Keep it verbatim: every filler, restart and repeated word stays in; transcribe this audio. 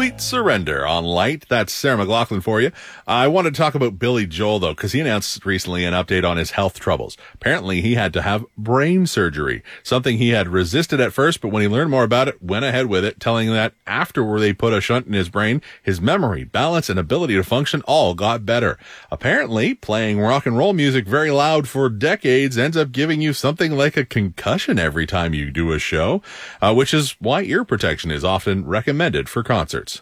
Sweet Surrender on Light. That's Sarah McLachlan for you. I want to talk about Billy Joel, though, because he announced recently an update on his health troubles. Apparently, he had to have brain surgery, something he had resisted at first, but when he learned more about it, went ahead with it, telling that after they put a shunt in his brain, his memory, balance, and ability to function all got better. Apparently, playing rock and roll music very loud for decades ends up giving you something like a concussion every time you do a show, uh, which is why ear protection is often recommended for concerts.